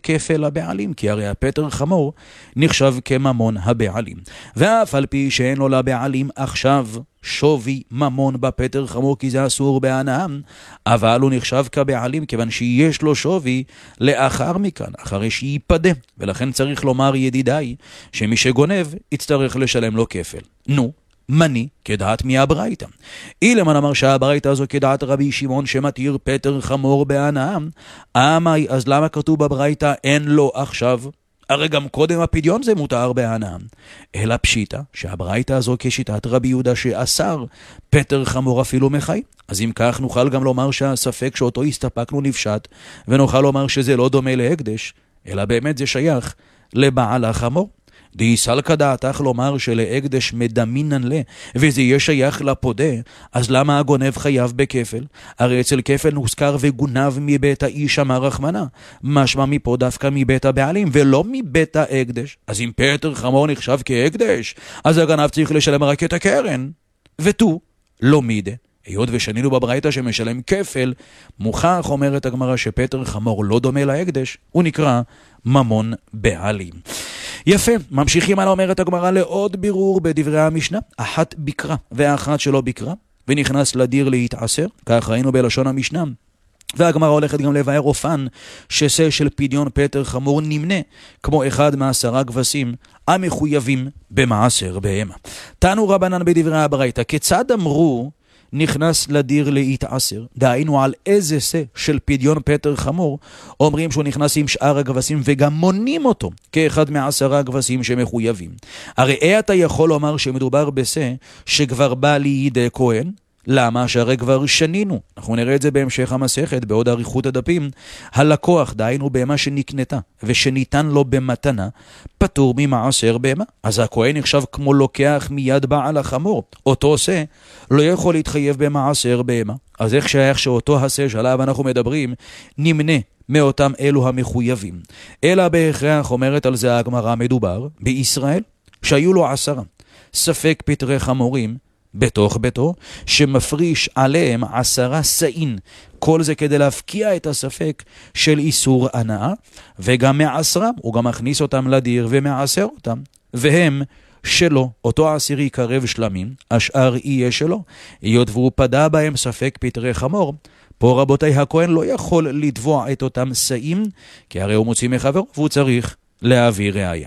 כפל לבעלים, כי הרי הפטר חמור נחשב כממון הבעלים. ואף על פי שאין לו לבעלים עכשיו שווי ממון בפטר חמור, כי זה אסור בהנאה, אבל הוא נחשב כבעלים כיוון שיש לו שווי לאחר מכאן, אחרי שיפדה. ולכן צריך לומר, ידידיי, שמי שגונב יצטרך לשלם לו כפל. נו, מני כדעת מי הברייתא? אילמן אמר שהברייתא הזו כדעת רבי שמעון שמתיר פטר חמור בהנאה. אמי, אז למה כתוב בברייתא אין לו עכשיו? הרי גם קודם הפדיון זה מותר בהנאה. אלא פשיטא שהברייתא הזו כשיטת רבי יהודה שאסר פטר חמור אפילו מחי. אז אם כך נוכל גם לומר שהספק שאותו הסתפקנו נפשט, ונוכל לומר שזה לא דומה להקדש, אלא באמת זה שייך לבעל החמור. דיסלקא דעתך לומר שלהקדש מדמינן לה, וזה יהיה שייך לפודה, אז למה הגונב חייב בכפל? הרי אצל כפל נוזכר וגונב מבית האיש אמר רחמנה, משמע מפה דווקא מבית הבעלים, ולא מבית ההקדש. אז אם פטר חמור נחשב כהקדש, אז הגנב צריך לשלם רק את הקרן, ותו לא מידה. היות ושנינו בברייתא שמשלם כפל, מוכח אומרת הגמרא שפטר חמור לא דומה להקדש, הוא נקרא ממון בעלים. יפה, ממשיכים על אומרת הגמרא לעוד בירור בדברי המשנה, אחת ביקרה ואחת שלא ביקרה, ונכנס לדיר להתעשר, כך ראינו בלשון המשנה. והגמרא הולכת גם לבאר אופן ששה של פדיון פטר חמור נמנה כמו אחד מ10 כבשים המחויבים במעשר בהמה. תנו רבנן בדברי הברייתא, כיצד אמרו נכנס לדיר להתעשר? דהיינו על איזה שא של פדיון פטר חמור אומרים שהוא נכנס עם שאר הכבשים וגם מונים אותו כאחד מ10 הכבשים שמחויבים? הרי אתה יכול לומר שמדובר בשא שכבר בא לידי כהן. למה? שהרי כבר שנינו, אנחנו נראה את זה בהמשך המסכת בעוד אריכות הדפים, הלקוח דהיינו בהמה שנקנתה ושניתן לו במתנה פטור ממעשר בהמה. אז הכהן נחשב כמו לוקח מיד בעל החמור, אותו עושה לא יכול להתחייב במעשר בהמה. אז איך שייך שאותו השא שעליו אנחנו מדברים נמנה מאותם אלו המחויבים? אלא בהכרח אומרת על זה הגמרא, מדובר בישראל שהיו לו 10 ספק פטרי חמורים בתוך ביתו, שמפריש עליהם 10 סעין, כל זה כדי להפקיע את הספק של איסור הנאה, וגם מעשרם, הוא גם מכניס אותם לדיר ומעשר אותם, והם שלו, אותו עשירי קרב שלמים, השאר יהיה שלו, היות והוא פדה בהם ספק פטרי חמור. פה רבותי, הכהן לא יכול לתבוע את אותם סעים, כי הרי הוא מוציא מחבר, והוא צריך להביא ראיה.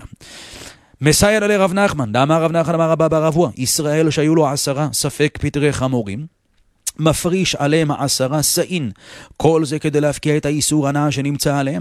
מסייע לרב נחמן, דאמר רב נחמן אמר רבא בר אבוה, ישראל שהיו לו 10 ספק פטרי חמורים, מפריש עליהם 10 סעין, כל זה כדי להפקיע את האיסור הנאה שנמצא עליהם,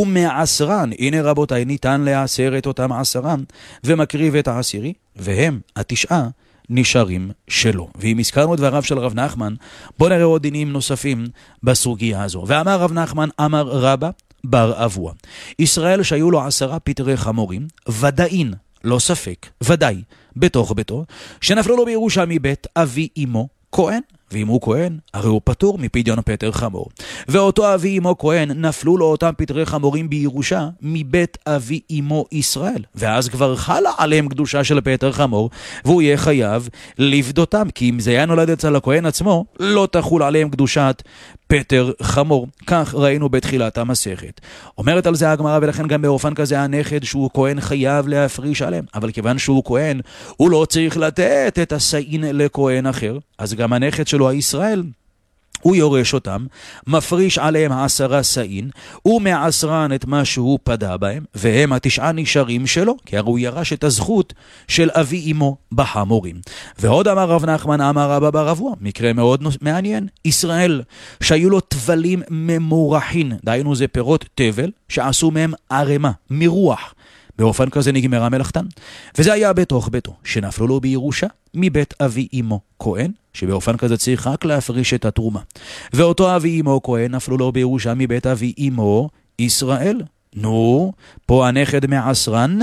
ומעשרן, הנה רבותיי, ניתן לעשר את אותם 10, ומקריב את העשירי, והם 9 נשארים שלו. ואם הזכרנו דבריו של רב נחמן, בוא נראה עוד דינים נוספים בסוגיה הזו. ואמר רב נחמן, אמר רבא בר אבוה, ישראל שהיו לו 10 פטרי חמורים, ודאין, לא ספק, ודאי, בתוך ביתו, שנפלו לו בירושה מבית אבי אמו כהן, ואם הוא כהן, הרי הוא פטור מפדיון פטר חמור. ואותו אבי אמו כהן, נפלו לו אותם פטרי חמורים בירושה מבית אבי אמו ישראל, ואז כבר חלה עליהם קדושה של פטר חמור, והוא יהיה חייב לפדותם, כי אם זה היה נולד אצל הכהן עצמו, לא תחול עליהם קדושת פטר חמור. כך ראינו בתחילת המסכת. אומרת על זה הגמרא, ולכן גם באופן כזה הנכד שהוא כהן חייב להפריש עליהם, אבל כיוון שהוא כהן, הוא לא צריך לתת את הסעין לכהן אחר, אז גם הנכד שלו הישראל, הוא יורש אותם, מפריש עליהם 10 סעין, ומעשרן את מה שהוא פדה בהם, והם 9 נשארים שלו, כי הרי הוא ירש את הזכות של אבי אמו בחמורים. ועוד אמר רב נחמן, אמר רבא בר אבוה, מקרה מאוד מעניין, ישראל שהיו לו תבלים ממורחין, דהיינו זה פירות תבל, שעשו מהם ערמה, מרוח, באופן כזה נגמרה מלאכתן. וזה היה בתוך ביתו, שנפלו לו בירושה מבית אבי אמו כהן, שבאופן כזה צריך רק להפריש את התרומה. ואותו אבי אמו כהן נפלו לו בירושה מבית אבי אמו ישראל. נו, פה הנכד מעשרן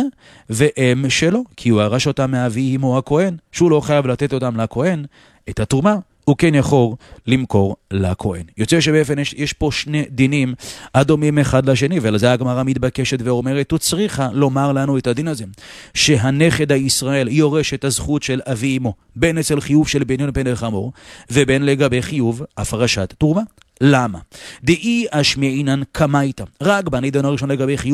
ואם שלו, כי הוא הרש אותם מאבי אמו הכהן, שהוא לא חייב לתת אותם לכהן, את התרומה הוא כן יכול למכור לכהן. יוצא שבאופן יש פה 2 דינים הדומים אחד לשני, ולזה הגמרא מתבקשת ואומרת, הוא צריכה לומר לנו את הדין הזה, שהנכד הישראל יורש את הזכות של אבי אמו, בין אצל חיוב של פדיון פטר חמור, ובין לגבי חיוב הפרשת תרומה. למה? דאי אשמיעינן קמייתא, רק בנידון הראשון לגבי חיוב